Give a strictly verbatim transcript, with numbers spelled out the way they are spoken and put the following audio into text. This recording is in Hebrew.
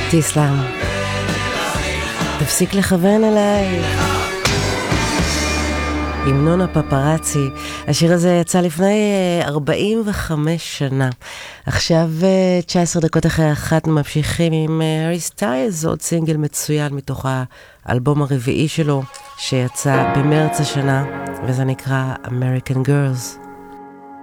תסלם, תפסיק לכוון אליי. המנון הפפרצי. השיר הזה יצא לפני ארבעים וחמש שנה. עכשיו תשע עשרה דקות אחרי אחת ממשיכים עם הארי סטיילס, עוד סינגל מצוין מתוך האלבום הרביעי שלו שיצא במרץ השנה, וזה נקרא American Girls.